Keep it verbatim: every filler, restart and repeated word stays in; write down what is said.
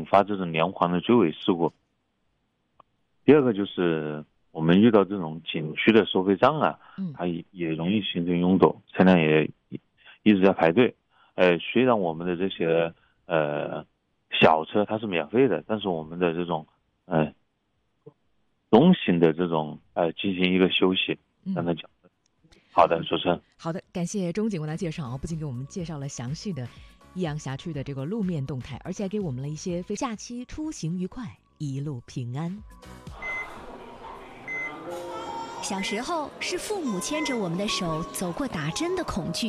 引发这种连环的追尾事故。第二个就是我们遇到这种景区的收费站啊，它也也容易形成拥堵，车辆也一直在排队。呃，虽然我们的这些呃小车它是免费的，但是我们的这种呃中型的这种呃进行一个休息，让它讲。好的，主持人。 好的，感谢钟警官的介绍啊，不仅给我们介绍了详细的益阳辖区的这个路面动态，而且还给我们了一些非假期出行愉快，一路平安。 小时候是父母牵着我们的手走过打针的恐惧，